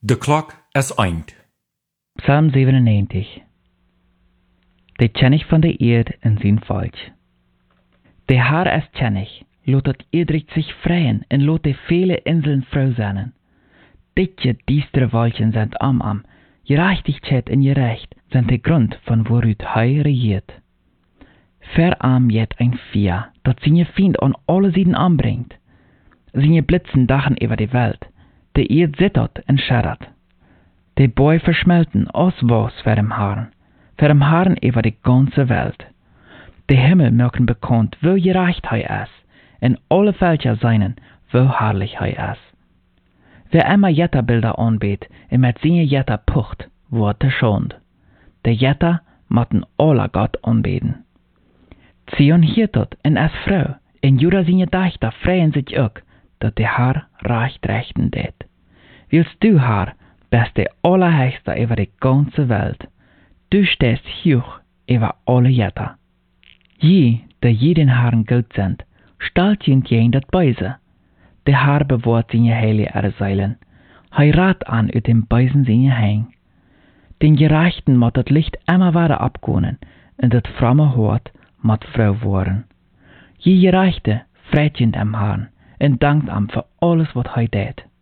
De klok is eind. Psalm 97. De König van de Erd en zijn volk. De Herr ist König, lot het iedrich sich freien en lot de vele Inseln froh zijn. Ditje diestere Wolken sind am, Gerechtigkeit en gerecht sind der Grund von woruit hij regiert. Verarm jet ein Vier, dat zijn Feind an alle Seiten anbringt. Zijn Blitzen dachen über die Welt, de Erd zittert en schaddert. De Bäume verschmelten aus was für dem Herrn über die ganze Welt. De Himmel mögen bekannt, wo gerecht hij ist, en alle Völker seinen, wo herrlich hij ist. Wer immer Jetterbilder anbetet, en met zijn Jetter pucht, wordt de schond. De Jetter motten alle Gott anbeten. Zion hirtet en is vrouw, en Juda zijn Dichter freien sich ook, dat de Herr rechten deed. Willst du, Herr, bist der Allerhöchste über die ganze Welt. Du stehst hoch über alle Jetter. Je, die den Herrn gut sind, stellt jen dat Beise. Der Herr bewahrt seine heilige Seilen. Hij rat an ut dem Beisen seine Hang. Den Gerechten mot dat Licht immer weiter abgonen, und dat fromme Hort mot Frau worden. Je Gerechte freut jen dem Herrn, und dankt am für alles, wat hij deed.